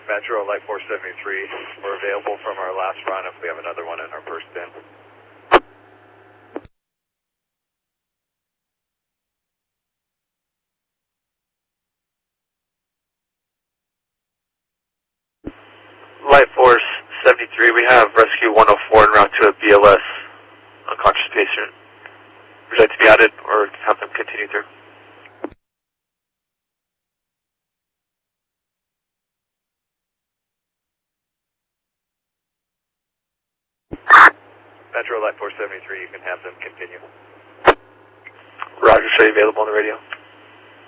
Metro, Light 473. We're available from our last run if we have another one in our first bin. Light Force 73, we have Rescue 104 en route to a BLS, unconscious patient. Would you like to be added or have them continue through? Metro, Light 473, you can have them continue. Roger, show you available on the radio.